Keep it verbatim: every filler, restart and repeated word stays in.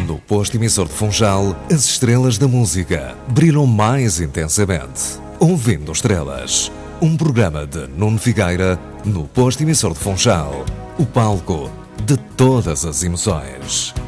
No posto emissor de Funchal, as estrelas da música brilham mais intensamente. Ouvindo Estrelas, um programa de Nuno Figueira no posto emissor de Funchal, o palco de todas as emoções.